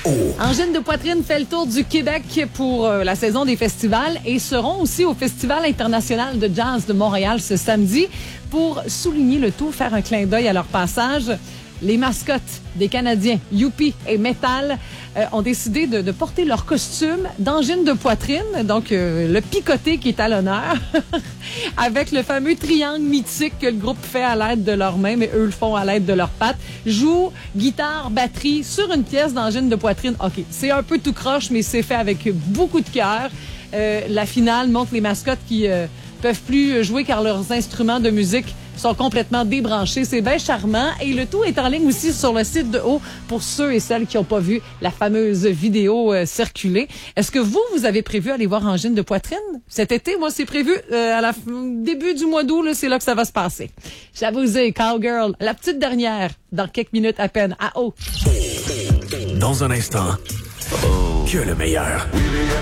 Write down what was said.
Angine de Poitrine fait le tour du Québec pour la saison des festivals et seront aussi au Festival international de jazz de Montréal ce samedi pour souligner le tout, faire un clin d'œil à leur passage. Les mascottes des Canadiens, Youpi et Metal, ont décidé de porter leur costume d'angine de poitrine, donc le picoté qui est à l'honneur, avec le fameux triangle mythique que le groupe fait à l'aide de leurs mains, mais eux le font à l'aide de leurs pattes. Joue guitare, batterie sur une pièce d'angine de poitrine. OK, c'est un peu tout croche, mais c'est fait avec beaucoup de cœur. La finale montre les mascottes qui peuvent plus jouer car leurs instruments de musique sont complètement débranchés. C'est bien charmant. Et le tout est en ligne aussi sur le site de O pour ceux et celles qui n'ont pas vu la fameuse vidéo circuler. Est-ce que vous avez prévu aller voir Angine de Poitrine cet été? Moi, c'est prévu à début du mois d'août. Là, c'est là que ça va se passer. J'avoue, Cowgirl, la petite dernière, dans quelques minutes à peine, à O. Dans un instant, que le meilleur.